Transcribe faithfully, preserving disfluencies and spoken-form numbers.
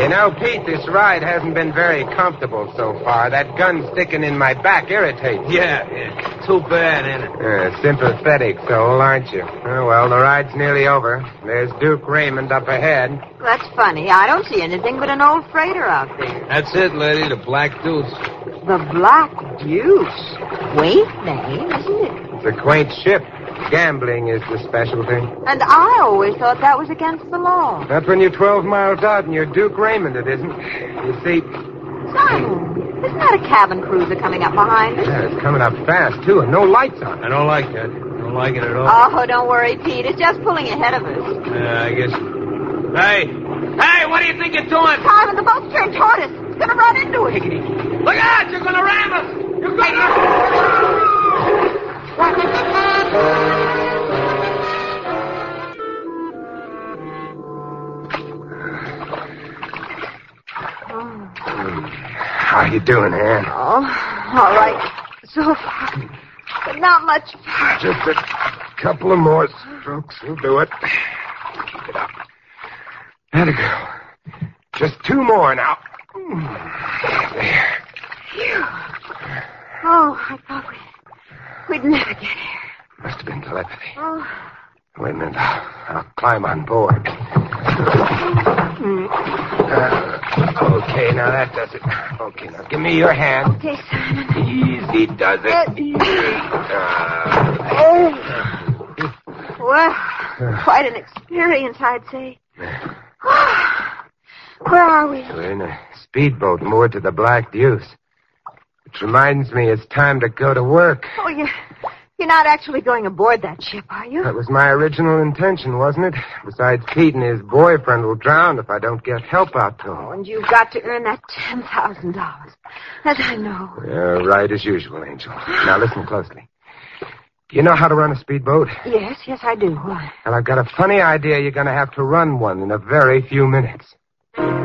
You know, Pete, this ride hasn't been very comfortable so far. That gun sticking in my back irritates. Yeah, yeah. Too bad, ain't it? Uh, sympathetic soul, aren't you? Oh, well, the ride's nearly over. There's Duke Raymond up ahead. That's funny. I don't see anything but an old freighter out there. That's it, lady, the Black Deuce. The Black Deuce. Quaint name, isn't it? It's a quaint ship. Gambling is the specialty. And I always thought that was against the law. Not when you're twelve miles out and you're Duke Raymond, it isn't. You see... Simon, isn't that a cabin cruiser coming up behind us? Yeah, it's coming up fast, too, and no lights on. I don't like that. Don't like it at all. Oh, don't worry, Pete. It's just pulling ahead of us. Yeah, I guess... Hey! Hey, what do you think you're doing? Simon, the boat's turned toward us. It's going to run into us. Take it easy. Look out! You're going to ram us! You're going to... How you doing, Ann? Oh, all right. So far. But not much. Just a couple of more strokes will do it. Keep it up. There you go. Just two more now. There. Phew. Oh, I thought we'd, we'd never get here. Must have been telepathy. Oh. Wait a minute. I'll, I'll climb on board. Uh, okay, now that does it. Okay, now give me your hand. Okay, Simon. Easy does it. Easy. Uh, oh. Well, quite an experience, I'd say. Where are we? We're in a speedboat moored to the Black Deuce. Which reminds me it's time to go to work. Oh, you... You're not actually going aboard that ship, are you? That was my original intention, wasn't it? Besides, Pete and his boyfriend will drown if I don't get help out to him. Oh, and you've got to earn that ten thousand dollars. As I know. Yeah, right as usual, Angel. Now, listen closely. Do you know how to run a speedboat? Yes, yes, I do. Why? Well, I've got a funny idea you're going to have to run one in a very few minutes.